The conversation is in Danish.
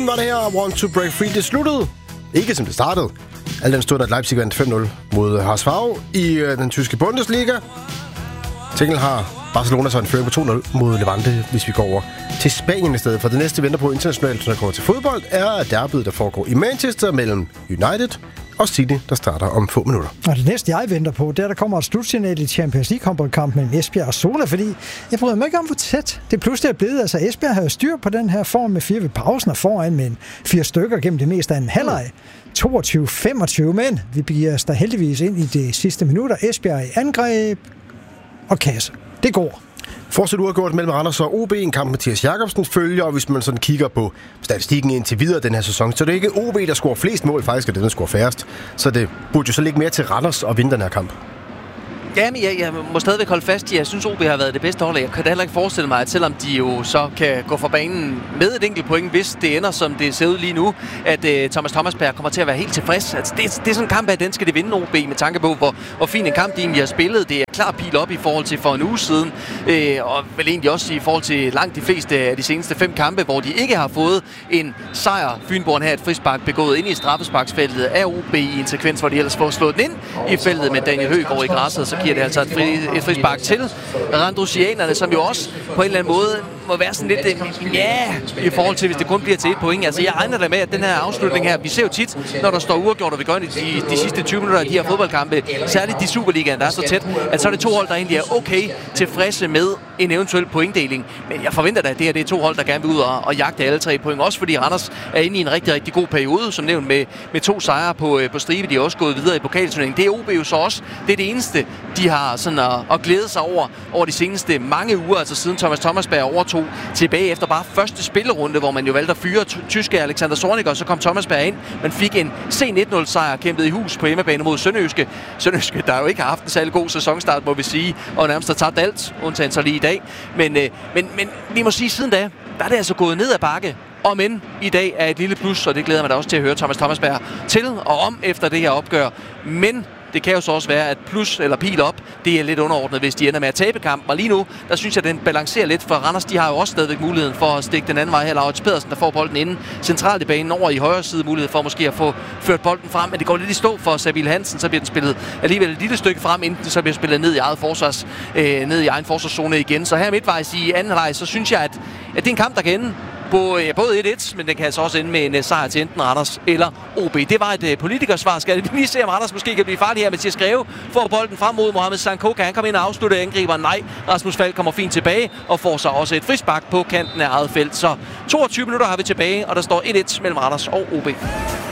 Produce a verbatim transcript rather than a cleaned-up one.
Queen var det her. Want to break free. Det sluttede. Ikke som det startede. Al den stod, at Leipzig vandt fem nul mod H S V i øh, den tyske Bundesliga. Til har Barcelona så en føring på to nul mod Levante, hvis vi går over til Spanien i stedet. For det næste venter på internationalt, når der kommer til fodbold, er derbyet, der foregår i Manchester mellem United og City, der starter om få minutter. Og det næste, jeg venter på, det er, der kommer et slutsignal i Champions League-kamp mellem Esbjerg og Sola, fordi jeg bryder mig ikke om, hvor tæt det pludselig er blevet. Altså, Esbjerg havde styr på den her form med fire ved pausen og foran med en fire stykker gennem det meste af en halvleg. toogtyve femogtyve, men vi begiver os der heldigvis ind i de sidste minutter. Esbjerg i angreb og kasse. Det går. Fortsat uafgjort mellem Randers og O B, en kamp Mathias Jacobsen følger, og hvis man sådan kigger på statistikken indtil videre den her sæson, så det er ikke O B, der scorer flest mål, faktisk er det, der scorer færrest. Så det burde jo så ligge mere til Randers at vinde den her kamp. Ja, men jeg, jeg må stadigvæk holde fast i, at jeg synes, O B har været det bedste hold. Jeg kan da heller ikke forestille mig, at selvom de jo så kan gå fra banen med et enkelt point, hvis det ender, som det ser ud lige nu, at uh, Thomas Thomasberg kommer til at være helt tilfreds. Altså, det, det er sådan en kamp, at den skal det vinde O B, med tanke på, hvor, hvor fin en kamp de egentlig har spillet. Det er klar pil op i forhold til for en uge siden, uh, og vel egentlig også i forhold til langt de fleste af de seneste fem kampe, hvor de ikke har fået en sejr. Fynborn her et frispark begået ind i straffesparksfeltet af O B i en sekvens, hvor de ellers får slået den ind i feltet med Daniel Høgård i græsset, så giver det altså et, fri, et frispark til Randrusianerne, som jo også på en eller anden måde må være sådan lidt, ja, i forhold til, hvis det kun bliver til et point. Altså, jeg regner da med, at den her afslutning her, vi ser jo tit, når der står uafgjort, og vi gør det de, de sidste tyve minutter af de her fodboldkampe, særligt de Superligaen, der er så tæt, at så er det to hold, der egentlig er okay tilfredse med en eventuel pointdeling. Men jeg forventer da, at det her det er to hold, der gerne vil ud og, og jagte alle tre point. Også fordi Randers er inde i en rigtig, rigtig god periode, som nævnt med, med to sejre på, på stribe. De er også gået videre i pokalturneringen. Det er O B jo så også. Det er det eneste, de har sådan at, at glæde sig over over de seneste mange uger, altså siden Thomas Thomasberg overtog tilbage efter bare første spillerunde, hvor man jo valgte at fyre tyske Alexander Zorniger, og så kom Thomasberg ind. Man fik en C nitten nul sejr, kæmpet i hus på hjemmebane mod Sønderjyske. Sønderjyske, der jo ikke har haft en særlig god sæsonstart, må vi sige, og nærmest har tabt alt, undtagen så lige i dag. Men, øh, men, men vi må sige, siden da, der er det altså gået ned ad bakke. Og men i dag er et lille plus, og det glæder mig da også til at høre Thomas Thomasberg til og om efter det her opgør. Men det kan jo så også være, at plus eller pil op, det er lidt underordnet, hvis de ender med at tabe kampen. Og lige nu, der synes jeg, den balancerer lidt, for Randers, de har jo også stadigvæk muligheden for at stikke den anden vej her. Laurits Pedersen, der får bolden inden centralt i banen over i højre side, mulighed for måske at få ført bolden frem, men det går lidt i stå for Sabil Hansen, så bliver den spillet alligevel et lille stykke frem, inden den så bliver spillet ned i eget forsvars, øh, ned i egen forsvarszone igen. Så her midtvejs i anden halvleg, så synes jeg, at, at det er en kamp, der kan ende på ja, både et et, men den kan altså også ende med en uh, sejr til enten Randers eller O B. Det var et uh, politikersvar. Skal vi lige se, om Randers måske kan blive farlig her. Mathias Greve får bolden frem mod Mohamed Sanko. Kan han komme ind og afslutte angriber? Nej. Rasmus Falk kommer fint tilbage og får så også et frispark på kanten af eget felt. Så toogtyve minutter har vi tilbage, og der står et et mellem Randers og O B.